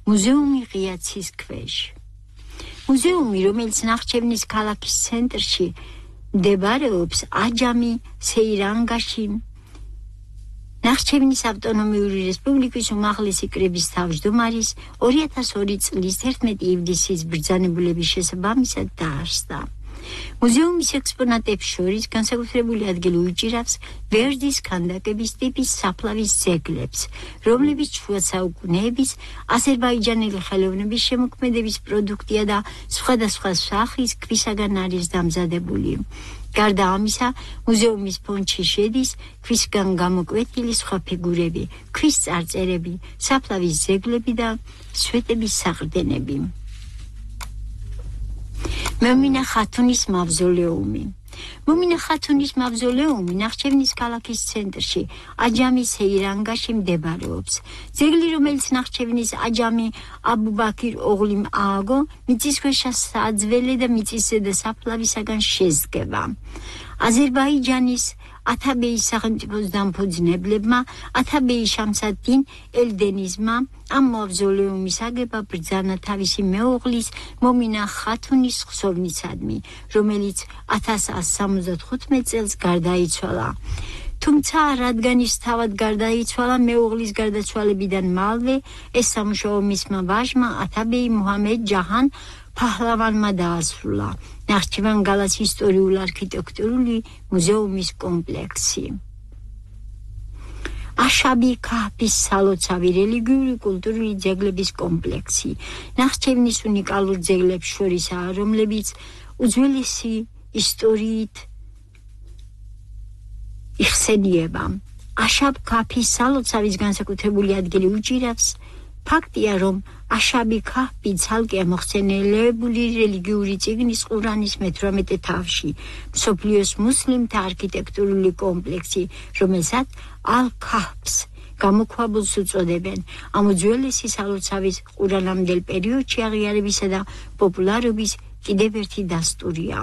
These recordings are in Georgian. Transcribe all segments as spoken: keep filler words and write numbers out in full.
მუზეუმი ღია ცის ქვეშ. მუზეუმი, რომელიც ნახჩევნის ქალაქის ცენტრში მდებარეობს აჯამი სეირანგაში, ნახჩევნის ავტონომიური რესპუბლიკის უმაღლესი კრების თავმჯდომარის ორი ათას ორი წლის ერთმეტი ივლისის ბრძანებულების შესაბამისად დაარსდა. მუზეუმის ექსპონატებს შორის განსაკუთრებული ადგილი უჭირავს ვერდის ქანდაკების ტიპის საფლავის ძეგლებს, რომლებიც შუა საუკუნეების აზერბაიჯანელი ხელოვნების შემოქმედების პროდუქტია და სხვადასხვა სახის ქვისაგან არის დამზადებული. გარდა ამისა, მუზეუმის ფონდში შედის ქვისგან გამოკვეთილი სხვა ფიგურები, ქვის წარწერები, საფლავის ძეგლები და სვეტების საყრდენები. მომინა ხათუნის მავზოლეუმი. მომინა ხათუნის მავზოლეუმი ნახჩევნის ქალაქის ცენტრში, აჯამის სეირანგაში მდებარეობს. ძეგლი, რომელიც ნახჩევნის აჯამი აბუბაქირ ოღლიმ ააგო, მიწისქვეშა საძველე და მიწისზედა საფლავისაგან შედგება. აზერბაიჯანის ათაბეის სახელმწიფოს დამფუძნებლებმა, ათაბეი შამსად-დინ ელდენიზმა ამ მავზოლეუმის აგება ბრძანა თავისი მეუღლის მომინა ხათუნის ხსოვნისადმი, რომელიც ათას ათას სამოცდათხუთმეტ წელს გარდაიცვალა. თუმცა, რადგან ის თავად გარდაიცვალა მეუღლის გარდაცვალებიდან მალვე, ეს სამუშაო მისმა ვაჟმა ათაბეი მუჰამედ ჯაჰან ფაჰლავანმა დაასრულა. ნახჩევან-გალას ისტორიულ-არქიტექტურული მუზეუმის კომპლექსი. აშაბი ქაჰფის სალოცავი რელიგიური კულტურული ძეგლების კომპლექსი. ნახჩევნის უნიკალურ ძეგლებს შორისაა, რომლებიც უძველესი ისტორიით იხსენიება. აშაბ ქაჰფის სალოცავის განსაკუთრებული ადგილი უჭირავს ფაქტია, რომ აშაბი ქაჰფი ცალკეა მოხსენიებული რელიგიური წიგნის ყურანის მეთვრამეტე თავში, მსოფლიოს მუსლიმთა არქიტექტურული კომპლექსი, რომელსაც ალ-ქაჰფს გამოქვაბულს უწოდებენ. ამ უძველესი სალოცავის ყურანამდელ პერიოდში აღიარებისა და პოპულარობის კიდევ ერთი დასტურია.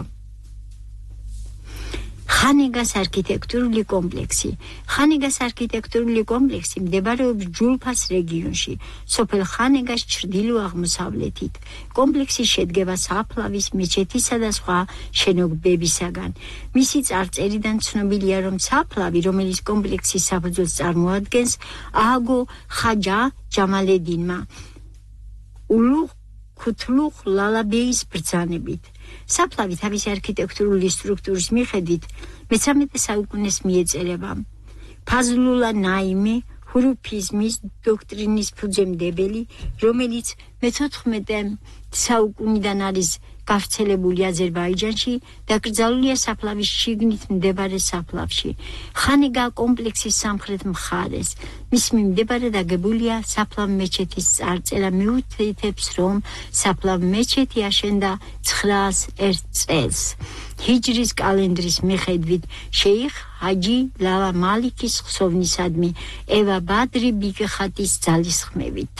ხანეგას არქიტექტურული კომპლექსი. ხანეგას არქიტექტურული კომპლექსი მდებარეობს ჯულფას რეგიონში, სოფელ ხანეგას ჩრდილო-აღმოსავლეთით. კომპლექსი შედგება საფლავის, მეჩეთისა და სხვა შენობებისაგან. მისი წარწერიდან ცნობილია, რომ საფლავი, რომელიც კომპლექსის საფუძველს წარმოადგენს, ააგო ხაჯა ჯამალედინმა ულუღ ქუთლუღ ლალაბეის ბრძანებით. საფლავი თავისი არქიტექტურული სტრუქტურის მიხედვით მესამედე საუკუნეს მიეწერება. ფაზლულა ნაიმი ჰურუფიზმის დოქტრინის ფუძემდებელი, რომელიც მეთოთხმეტე საუკუნიდან არის გავრცელებული აზერბაიჯანში, დაკრძალულია საფლავის შიგნით მდებარე საფლავში. ხანეგა კომპლექსის სამხრეთ მხარეს. მის მიმდებარედ აგებულია საფლავ მეჩეთის წარწერა მიუთითებს, რომ საფლავ მეჩეთი აშენდა ცხრაას ერთ წელს. ჰიჯრის კალენდრის მიხედვით შეიხ ჰაჯი ლალა მალიკის ხსოვნისადმი ევა ბადრი ბიგხატის ძალისხმევით.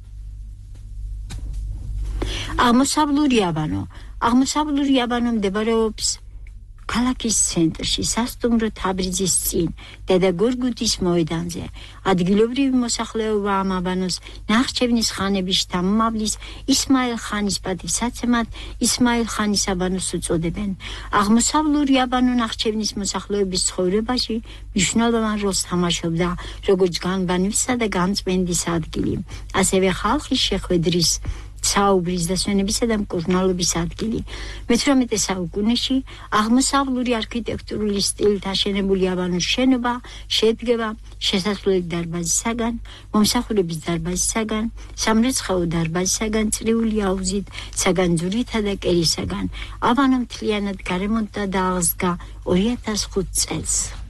აღმოსავლური აბანო. აღმოსავლური აბანო მდებარეობს ქალაქის ცენტრში, სასტუმრო თაბრიზის წინ, დედა გორგუდის მოედანზე. ადგილობრივი მოსახლეობა ამ აბანოს ნახჩევნის ხანების შთამომავლის ისმაილ ხანის პატივსაცემად ისმაილ ხანის აბანოს უწოდებენ. აღმოსავლური აბანო ნახჩევნის მოსახლეობის ცხოვრებაში მნიშვნელოვან როლს თამაშობდა, როგორც განბანვისა და გამწვენდის ადგილი, ასევე ხალხის შეხვედრის, საუბრის დასვენებისა და მკურნალობის ადგილი. მეთვრამეტე საუკუნეში აღმოსავლური არქიტექტურული სტილით აშენებული აბანოს შენობა შედგება შესასვლელი დარბაზისაგან, მომსახურების დარბაზისაგან, სამრეცხაო დარბაზისაგან, წრიული აუზით, საგანძურითა და კერისაგან. აბანო მთლიანად გარემონტდა და აღსდგა ორი ათას ხუთ წელს.